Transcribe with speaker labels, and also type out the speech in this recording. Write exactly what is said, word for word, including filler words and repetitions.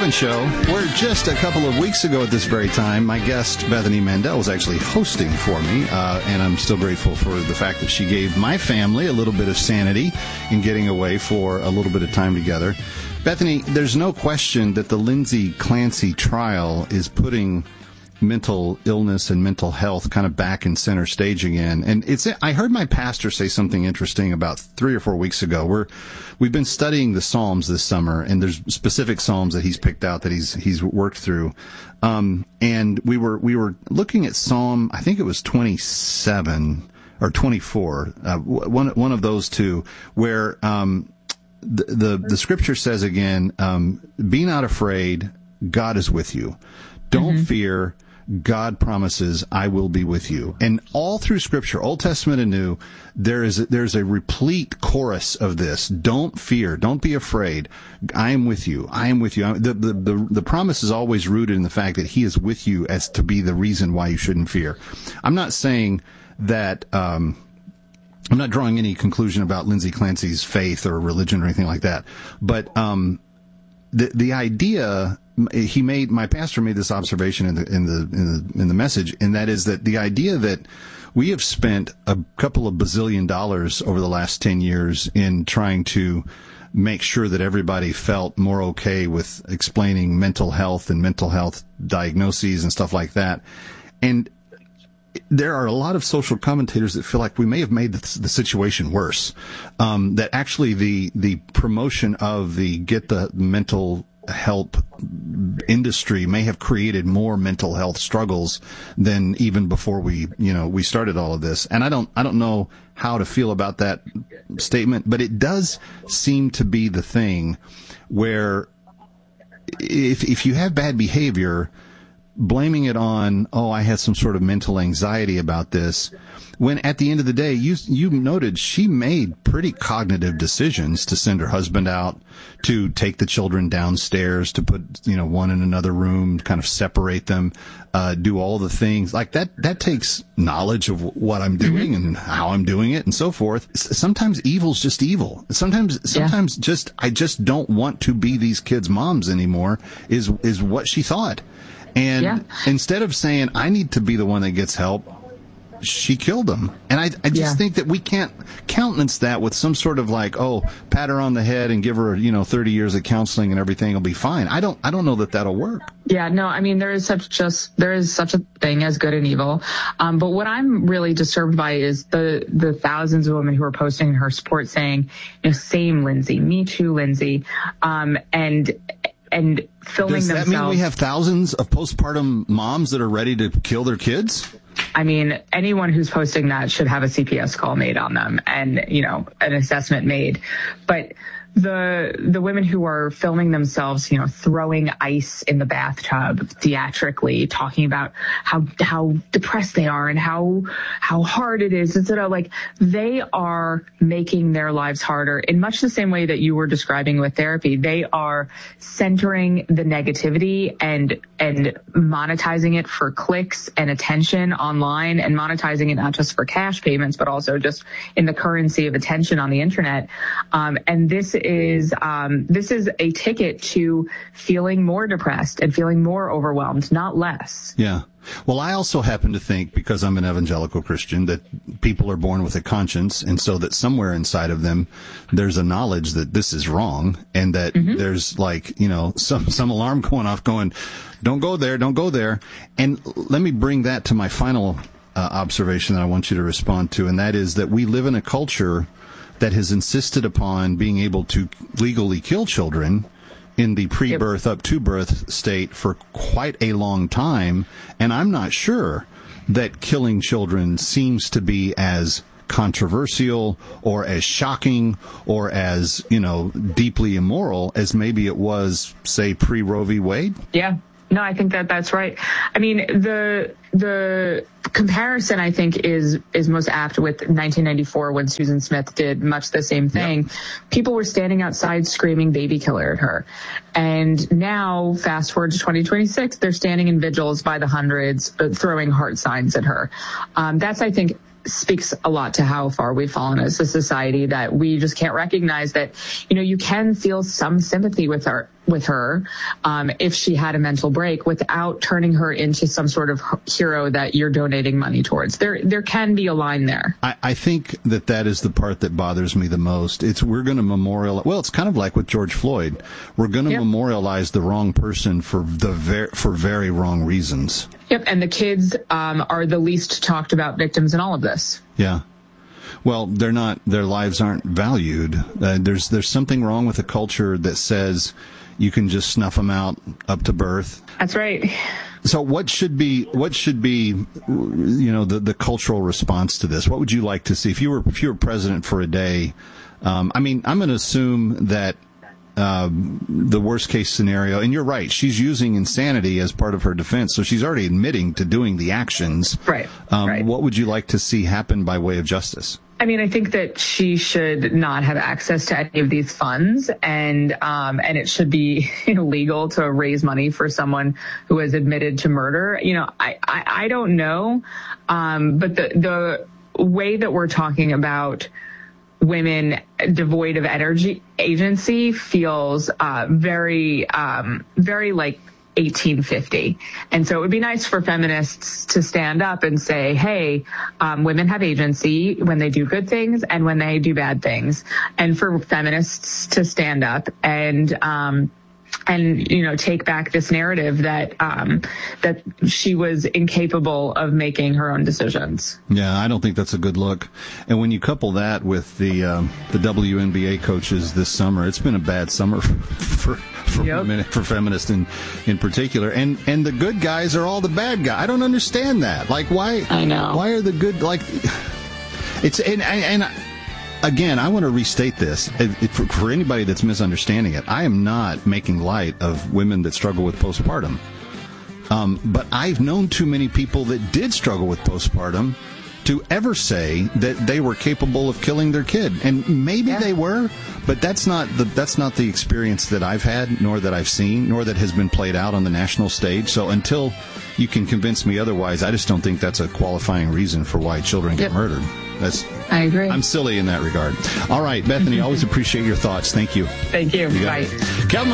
Speaker 1: Kevin Show, where just a couple of weeks ago at this very time, my guest, Bethany Mandel, was actually hosting for me, uh, and I'm still grateful for the fact that she gave my family a little bit of sanity in getting away for a little bit of time together. Bethany, there's no question that the Lindsay Clancy trial is putting mental illness and mental health kind of back in center stage again. And it's, I heard my pastor say something interesting about three or four weeks ago. We're, we've been studying the Psalms this summer, and there's specific Psalms that he's picked out that he's, he's worked through. Um, and we were, we were looking at Psalm, I think it was twenty-seven or twenty-four, uh, one, one of those two, where, um, the, the, the scripture says again, um, be not afraid, God is with you. Don't mm-hmm. fear, God promises, I will be with you. And all through Scripture, Old Testament and New, there is a, there's a replete chorus of this. Don't fear. Don't be afraid. I am with you. I am with you. The, the, the, the promise is always rooted in the fact that He is with you as to be the reason why you shouldn't fear. I'm not saying that, um, I'm not drawing any conclusion about Lindsay Clancy's faith or religion or anything like that. But, um, the, the idea, he made, my pastor made this observation in the, in the, in the, in the message, and that is that the idea that we have spent a couple of bazillion dollars over the last ten years in trying to make sure that everybody felt more okay with explaining mental health and mental health diagnoses and stuff like that. And there are a lot of social commentators that feel like we may have made the, the situation worse. Um, that actually the, the promotion of the get the mental help industry may have created more mental health struggles than even before we, you know, we started all of this. And I don't, I don't know how to feel about that statement, but it does seem to be the thing where if, if you have bad behavior, blaming it on, oh, I had some sort of mental anxiety about this, when at the end of the day, you you noted she made pretty cognitive decisions to send her husband out, to take the children downstairs, to put, you know, one in another room, kind of separate them, uh, do all the things. Like that, that takes knowledge of what I'm doing mm-hmm. and how I'm doing it and so forth. Sometimes evil's just evil. Sometimes, sometimes yeah. just, I just don't want to be these kids' moms anymore is, is what she thought. And yeah. instead of saying, I need to be the one that gets help, she killed him. And I, I just yeah. think that we can't countenance that with some sort of like, oh, pat her on the head and give her, you know, thirty years of counseling and everything will be fine. I don't, I don't know that that'll work.
Speaker 2: Yeah, no, I mean, there is such just, there is such a thing as good and evil. Um, but what I'm really disturbed by is the, the thousands of women who are posting her support saying, you know, same Lindsay, me too, Lindsay. Um, and, and filming
Speaker 1: Does that
Speaker 2: themselves.
Speaker 1: mean we have thousands of postpartum moms that are ready to kill their kids?
Speaker 2: I mean, anyone who's posting that should have a C P S call made on them and, you know, an assessment made. But the the women who are filming themselves, you know, throwing ice in the bathtub theatrically, talking about how how depressed they are and how how hard it is, et cetera, like they are making their lives harder in much the same way that you were describing with therapy. They are centering the negativity and and monetizing it for clicks and attention online, and monetizing it not just for cash payments, but also just in the currency of attention on the internet. Um, and this is um, this is a ticket to feeling more depressed and feeling more overwhelmed, not less.
Speaker 1: Yeah. Well, I also happen to think, because I'm an evangelical Christian, that people are born with a conscience, and so that somewhere inside of them there's a knowledge that this is wrong, and that mm-hmm. there's like, you know, some some alarm going off going, don't go there, don't go there. And let me bring that to my final uh, observation that I want you to respond to, and that is that we live in a culture that has insisted upon being able to legally kill children in the pre-birth up to birth state for quite a long time. And I'm not sure that killing children seems to be as controversial or as shocking or as, you know, deeply immoral as maybe it was, say, pre-Roe v. Wade.
Speaker 2: Yeah. No, I think that that's right. I mean, the the comparison, I think, is is most apt with nineteen ninety-four when Susan Smith did much the same thing. Yep. People were standing outside screaming baby killer at her. And now, fast forward to twenty twenty-six, they're standing in vigils by the hundreds, uh, throwing heart signs at her. Um, that's, I think, speaks a lot to how far we've fallen as a society, that we just can't recognize that, you know, you can feel some sympathy with her, with her, um, if she had a mental break, without turning her into some sort of hero that you're donating money towards. There, there can be a line there.
Speaker 1: I, I think that that is the part that bothers me the most. It's we're going to memorialize. Well, it's kind of like with George Floyd. We're going to yep. memorialize the wrong person for the ver- for very wrong reasons.
Speaker 2: Yep, and the kids um, are the least talked about victims in all of this.
Speaker 1: Yeah. Well, they're not. Their lives aren't valued. Uh, there's there's something wrong with a culture that says you can just snuff them out up to birth.
Speaker 2: That's right.
Speaker 1: So what should be what should be you know the the cultural response to this? What would you like to see if you were if you were president for a day? Um, I mean, I'm going to assume that uh, the worst case scenario, and you're right, she's using insanity as part of her defense, so she's already admitting to doing the actions.
Speaker 2: Right.
Speaker 1: Um,
Speaker 2: right.
Speaker 1: What would you like to see happen by way of justice?
Speaker 2: I mean, I think that she should not have access to any of these funds, and um, and it should be illegal to raise money for someone who has admitted to murder. You know, I, I, I don't know, um, but the the way that we're talking about women devoid of energy agency feels uh, very, um, very like eighteen fifty. And so it would be nice for feminists to stand up and say, hey, um, women have agency when they do good things and when they do bad things. And for feminists to stand up and, um, and, you know, take back this narrative that, um, that she was incapable of making her own decisions.
Speaker 1: Yeah, I don't think that's a good look. And when you couple that with the, um, the W N B A coaches this summer, it's been a bad summer for, for
Speaker 2: yep.
Speaker 1: women, for feminists in, in particular. And, and the good guys are all the bad guys. I don't understand that. Like, why,
Speaker 2: I know.
Speaker 1: Why are the good, like, it's, and, and, and again, I want to restate this. If, if, for, for anybody that's misunderstanding it, I am not making light of women that struggle with postpartum. Um, but I've known too many people that did struggle with postpartum to ever say that they were capable of killing their kid. And maybe yeah. they were, but that's not the that's not the experience that I've had, nor that I've seen, nor that has been played out on the national stage. So until you can convince me otherwise, I just don't think that's a qualifying reason for why children get yep. murdered. That's,
Speaker 2: I agree.
Speaker 1: I'm silly in that regard. All right, Bethany, always appreciate your thoughts. Thank you.
Speaker 2: Thank you.
Speaker 1: you
Speaker 2: Bye.
Speaker 1: Kelvin